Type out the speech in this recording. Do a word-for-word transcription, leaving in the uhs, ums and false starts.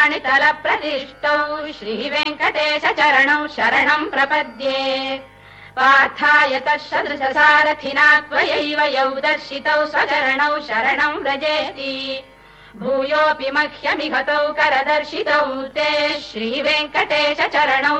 तलप्रतिष्ठौ श्रीवेङ्कटेश चरणौ शरणम् प्रपद्ये पार्थाय तत्सदृशसारथिना त्वयैव यौ दर्शितौ स्वचरणौ शरणम् व्रजेति भूयोऽपि मह्यमिहतौ करदर्शितौ ते श्रीवेङ्कटेश चरणौ